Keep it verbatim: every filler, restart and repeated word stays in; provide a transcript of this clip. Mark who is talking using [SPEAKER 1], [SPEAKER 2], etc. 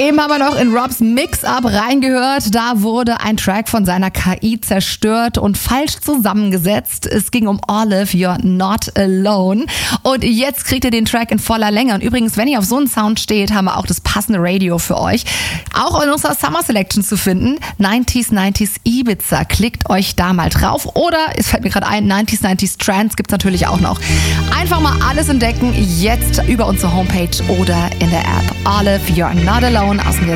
[SPEAKER 1] Eben haben wir noch in Robs Mix-Up reingehört. Da wurde ein Track von seiner K I zerstört und falsch zusammengesetzt. Es ging um Olive, You're Not Alone. Und jetzt kriegt ihr den Track in voller Länge. Und übrigens, wenn ihr auf so einen Sound steht, haben wir auch das passende Radio für euch. Auch in unserer Summer Selection zu finden. neunziger, neunziger Ibiza. Klickt euch da mal drauf. Oder, es fällt mir gerade ein, neunziger, neunziger Trance gibt's natürlich auch noch. Einfach mal alles entdecken. Jetzt über unsere Homepage oder in der App. Olive, You're Not Alone aus dem